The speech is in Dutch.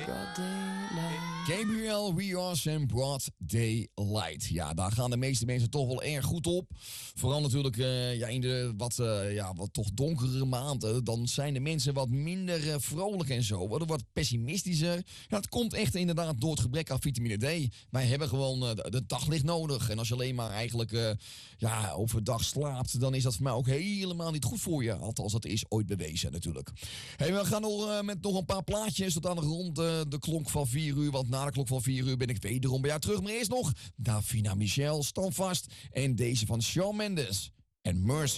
Gabriel Rios en Broad Daylight. Ja, daar gaan de meeste mensen toch wel erg goed op. Vooral natuurlijk in de wat toch donkere maanden. Dan zijn de mensen wat minder vrolijk en zo. Worden wat pessimistischer. Ja, het komt echt inderdaad door het gebrek aan vitamine D. Wij hebben gewoon de daglicht nodig. En als je alleen maar eigenlijk overdag slaapt, dan is dat voor mij ook helemaal niet goed voor je. Althans, dat is ooit bewezen natuurlijk. Hey, we gaan met nog een paar plaatjes tot aan rond de klok van 4 uur. Want na de klok van 4 uur ben ik wederom bij jou terug. Maar eerst nog Davina Michel, Stand Vast. En deze van Shawn Mendes en Mercy.